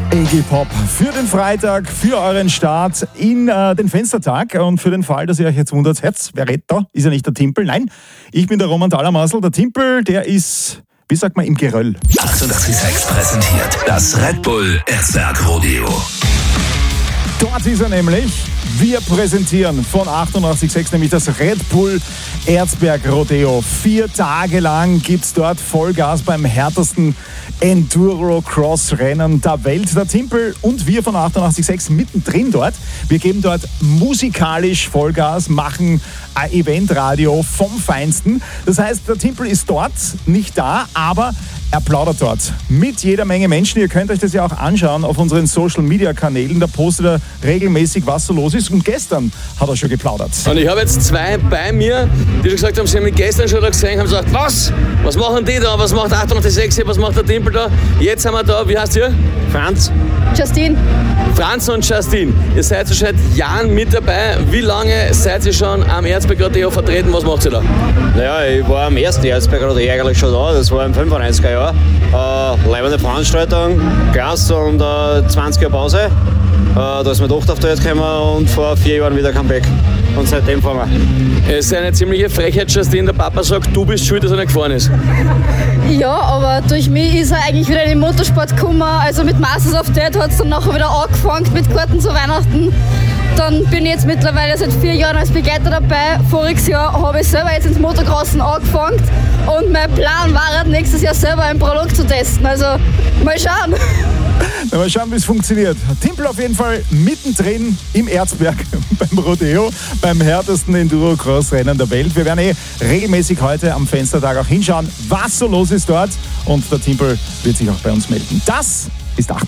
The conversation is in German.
Iggy Pop für den Freitag, für euren Start in den Fenstertag und für den Fall, dass ihr euch jetzt wundert, wer redet da? Ist ja nicht der Timpel. Nein, ich bin der Roman Thallermasl. Der Timpel, der ist, wie sagt man, im Geröll. 886 präsentiert das Red Bull Erzberg Rodeo. Dort ist er nämlich. Wir präsentieren von 88.6 nämlich das Red Bull Erzberg Rodeo. 4 Tage lang gibt's dort Vollgas beim härtesten Enduro-Cross-Rennen der Welt. Der Timpel und wir von 88.6 mittendrin dort. Wir geben dort musikalisch Vollgas, machen ein Eventradio vom Feinsten. Das heißt, der Timpel ist dort, nicht da, aber er plaudert dort mit jeder Menge Menschen. Ihr könnt euch das ja auch anschauen auf unseren Social-Media-Kanälen. Da postet er regelmäßig, was so los ist. Und gestern hat er schon geplaudert. Und ich habe jetzt 2 bei mir, die schon gesagt haben, sie haben mich gestern schon da gesehen, haben gesagt, was machen die da? Was macht 88.6? Was macht der Timpel da? Jetzt sind wir da, wie heißt ihr? Franz. Justine. Franz und Justine. Ihr seid schon seit Jahren mit dabei. Wie lange seid ihr schon am Erzberg Rodeo vertreten? Was macht ihr da? Naja, ich war am ersten Erzberg Rodeo eigentlich schon da. Das war im 95er Jahr. Leibende Veranstaltung, Glas und 20 Jahre Pause. Da ist meine Tochter auf die Welt gekommen und vor 4 Jahren wieder Comeback. Und seitdem fahren wir. Es ist eine ziemliche Frechheit, Justine. Der Papa sagt, du bist schuld, dass er nicht gefahren ist. Ja, aber durch mich ist er eigentlich wieder in den Motorsport gekommen. Also mit Masters of Death hat es dann nachher wieder angefangen mit Karten zu Weihnachten. Dann bin ich jetzt mittlerweile seit 4 Jahren als Begleiter dabei. Voriges Jahr habe ich selber jetzt ins Motocrossen angefangen. Und mein Plan war, nächstes Jahr selber einen Prolog zu testen. Also mal schauen. Mal schauen, wie es funktioniert. Timpel auf jeden Fall mittendrin im Erzberg beim Rodeo, beim härtesten Enduro-Cross-Rennen der Welt. Wir werden regelmäßig heute am Fenstertag auch hinschauen, was so los ist dort. Und der Timpel wird sich auch bei uns melden. Das ist 8.